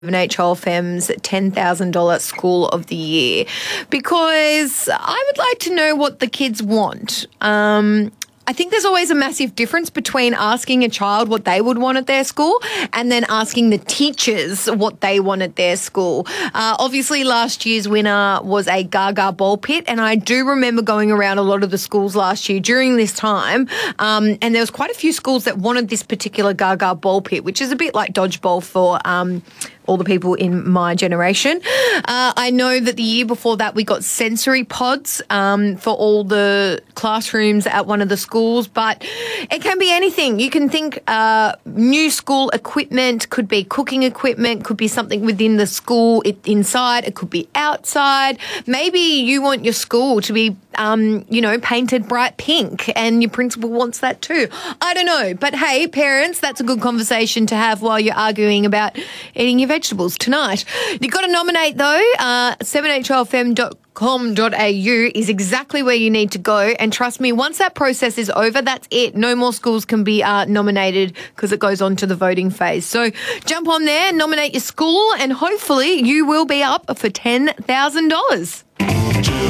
NHLFM's $10,000 School of the Year, because I would like to know what the kids want. I think there's always a massive difference between asking a child what they would want at their school and then asking the teachers what they want at their school. Obviously, last year's winner was a Gaga ball pit, and I do remember going around a lot of the schools last year during this time, and there was quite a few schools that wanted this particular Gaga ball pit, which is a bit like dodgeball for all the people in my generation. I know that the year before that we got sensory pods for all the classrooms at one of the schools, but it can be anything. You can think new school equipment, could be cooking equipment, could be something within the school inside, it could be outside. Maybe you want your school to be painted bright pink and your principal wants that too. I don't know. But hey, parents, that's a good conversation to have while you're arguing about eating your vegetables tonight. You've got to nominate though. 7hlfm.com.au is exactly where you need to go. And trust me, once that process is over, that's it. No more schools can be nominated because it goes on to the voting phase. So jump on there, nominate your school, and hopefully you will be up for $10,000.